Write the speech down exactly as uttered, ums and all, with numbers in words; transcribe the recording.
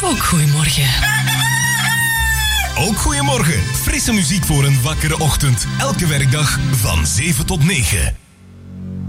Ook goeiemorgen. Ook goeiemorgen. Frisse muziek voor een wakkere ochtend. Elke werkdag van zeven tot negen.